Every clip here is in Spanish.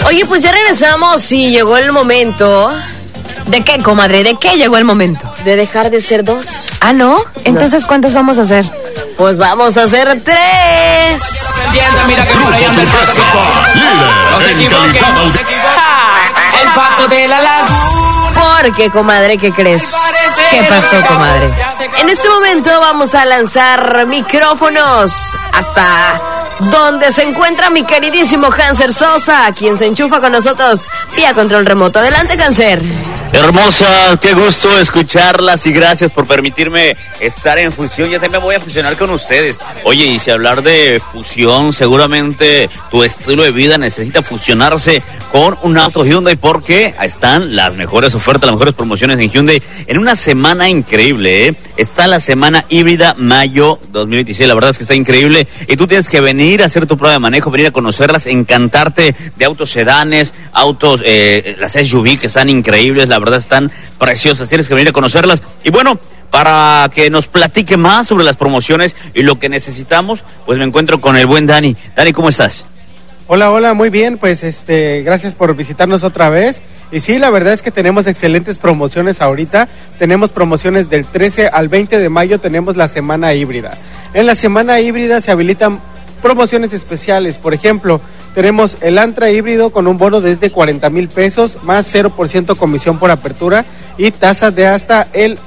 Oye, pues ya regresamos y llegó el momento. ¿De qué, comadre? ¿De qué llegó el momento? De dejar de ser 2. ¿Ah, no? Entonces, ¿cuántos vamos a hacer? Pues vamos a hacer 3. Mira que por ahí anda el clásico. No se equivoquen, no se equivoquen. El pato de la laguna. Porque, comadre, ¿qué crees? ¿Qué pasó, comadre? En este momento vamos a lanzar micrófonos hasta donde se encuentra mi queridísimo Hanser Sosa, quien se enchufa con nosotros vía control remoto. Adelante, Hanser. Hermosa, qué gusto escucharlas y gracias por permitirme estar en fusión. Ya también voy a fusionar con ustedes. Oye, y si hablar de fusión, seguramente tu estilo de vida necesita fusionarse con un auto Hyundai, porque están las mejores ofertas, las mejores promociones en Hyundai en una semana increíble, ¿eh? Está la semana híbrida mayo 2026, la verdad es que está increíble y tú tienes que venir a hacer tu prueba de manejo, venir a conocerlas, encantarte de autos sedanes, autos, las SUV que están increíbles, la verdad están preciosas, tienes que venir a conocerlas. Y bueno, para que nos platique más sobre las promociones y lo que necesitamos, pues me encuentro con el buen Dani. Dani, ¿cómo estás? Hola, muy bien, pues gracias por visitarnos otra vez. Y sí, la verdad es que tenemos excelentes promociones ahorita. Tenemos promociones del 13 al 20 de mayo, tenemos la semana híbrida. En la semana híbrida se habilitan promociones especiales. Por ejemplo, tenemos el Antra híbrido con un bono desde 40,000 pesos, más 0% comisión por apertura y tasa de hasta el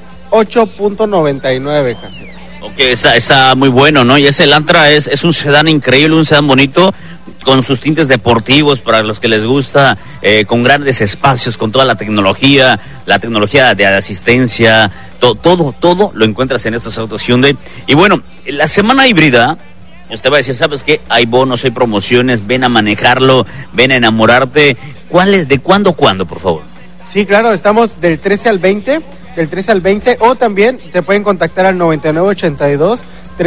8.99, casi. Ok, está muy bueno, ¿no? Y ese Elantra es un sedán increíble, un sedán bonito, con sus tintes deportivos para los que les gusta, con grandes espacios, con toda la tecnología de asistencia, todo lo encuentras en estos autos Hyundai. Y bueno, la semana híbrida, usted va a decir, ¿sabes qué? Hay bonos, hay promociones, ven a manejarlo, ven a enamorarte. ¿Cuáles? ¿De cuándo, por favor? Sí, claro, estamos del 13 al 20, o también se pueden contactar al 9982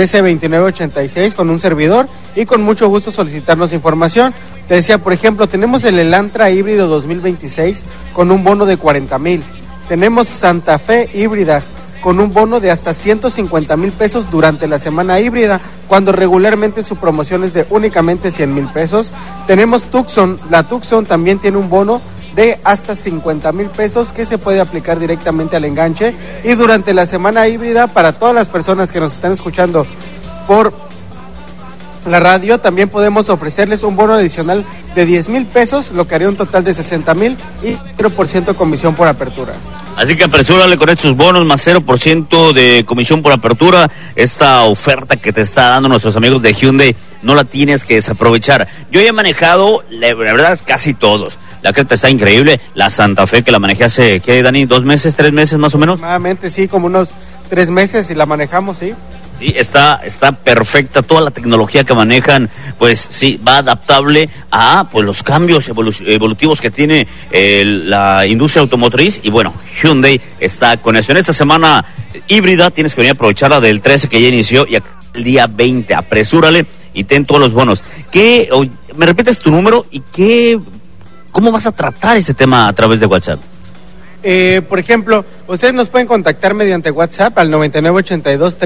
132986 con un servidor y con mucho gusto solicitarnos información. Te decía, por ejemplo, tenemos el Elantra híbrido 2026 con un bono de 40,000. Tenemos Santa Fe híbrida con un bono de hasta 150,000 pesos durante la semana híbrida, cuando regularmente su promoción es de únicamente 100,000 pesos. Tenemos Tucson, la Tucson también tiene un bono de hasta 50,000 pesos que se puede aplicar directamente al enganche, y durante la semana híbrida, para todas las personas que nos están escuchando por la radio, también podemos ofrecerles un bono adicional de 10,000 pesos, lo que haría un total de 60,000 y 0% comisión por apertura. Así que apresúrale con estos bonos, más 0% de comisión por apertura. Esta oferta que te está dando nuestros amigos de Hyundai, no la tienes que desaprovechar. Yo ya he manejado, la verdad es casi todos. La Creta está increíble, la Santa Fe que la manejé hace, ¿qué, Dani? ¿2 meses, 3 meses más o menos? Aproximadamente, sí, como unos 3 meses y la manejamos, sí. Sí, está perfecta, toda la tecnología que manejan, pues sí, va adaptable a pues los cambios evolutivos que tiene la industria automotriz. Y bueno, Hyundai está con eso. En esta semana híbrida tienes que venir a aprovecharla del 13 que ya inició y el día 20, apresúrale y ten todos los bonos. ¿Me repites tu número y cómo vas a tratar ese tema a través de WhatsApp? Por ejemplo, ustedes nos pueden contactar mediante WhatsApp al 9982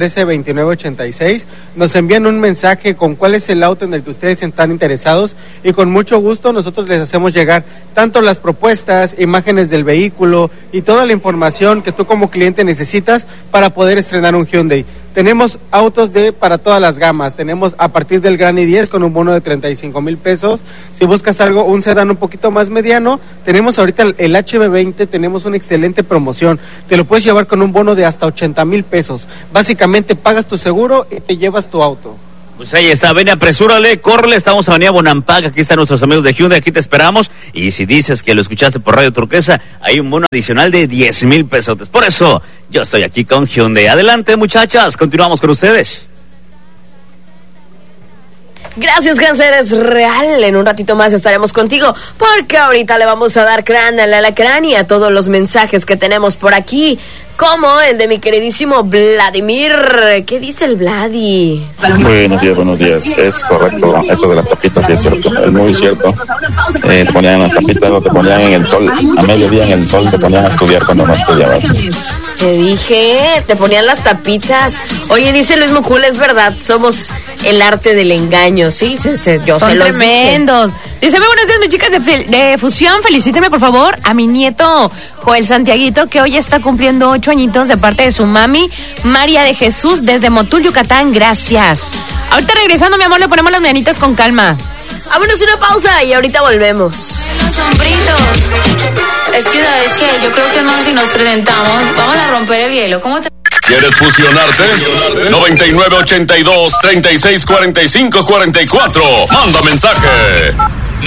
132986. Nos envían un mensaje con cuál es el auto en el que ustedes están interesados y con mucho gusto nosotros les hacemos llegar tanto las propuestas, imágenes del vehículo y toda la información que tú como cliente necesitas para poder estrenar un Hyundai. Tenemos autos para todas las gamas. Tenemos a partir del Gran i10 con un bono de 35,000 pesos. Si buscas un sedán un poquito más mediano, tenemos ahorita el HB20, tenemos una excelente promoción. Te lo puedes llevar con un bono de hasta 80,000 pesos. Básicamente pagas tu seguro y te llevas tu auto. Pues ahí está, ven, apresúrale, córrele, estamos en Avenida Bonampak, aquí están nuestros amigos de Hyundai, aquí te esperamos, y si dices que lo escuchaste por Radio Turquesa, hay un bono adicional de 10,000 pesos, por eso yo estoy aquí con Hyundai. Adelante, muchachas, continuamos con ustedes. Gracias, Hanser, es real. En un ratito más estaremos contigo, porque ahorita le vamos a dar crán al alacrán y a todos los mensajes que tenemos por aquí, como el de mi queridísimo Vladimir. ¿Qué dice el Vladi? Buenos días. Es correcto, eso de las tapitas sí es cierto, es muy cierto. Te ponían las tapitas o te ponían en el sol, a mediodía en el sol te ponían a estudiar cuando no estudiabas. Te dije, te ponían las tapitas. Oye, dice Luis Mucul, es verdad, somos el arte del engaño, ¿sí? Yo son se los tremendos. dije. Dice, buenos días, mis chicas de Fusión. Felicíteme, por favor, a mi nieto Joel Santiaguito, que hoy está cumpliendo 8 añitos de parte de su mami, María de Jesús, desde Motul, Yucatán. Gracias. Ahorita regresando, mi amor, le ponemos las mañanitas con calma. Vámonos una pausa y ahorita volvemos. Es que, ¿sabes qué? Yo creo que no, si nos presentamos, vamos a romper el hielo. ¿Cómo te...? ¿Quieres fusionarte? 9982-3645-44. Manda mensaje.